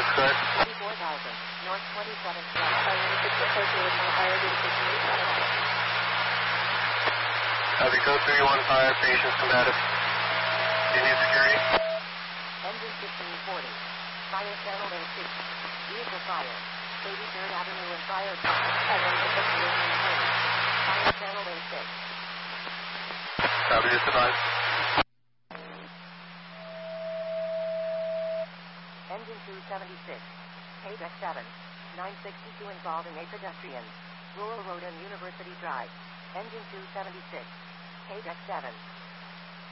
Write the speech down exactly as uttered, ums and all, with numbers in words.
Yes, go ahead. twenty-four thousand, North twenty-seventh Drive. Fire unit associated with fire unit. Copy, code three one fire, patients combative. Do you need security? Engine fifteen forty. Fire channel A six. Vehicle fire. eighty-third Avenue and fire truck. Fire associated with fire. Fire channel A six. Copy, just advise. Engine two seventy-six. K D E C seven. nine sixty-two involving a pedestrian. Rural Road and University Drive. Engine two seventy-six. K D E C seven.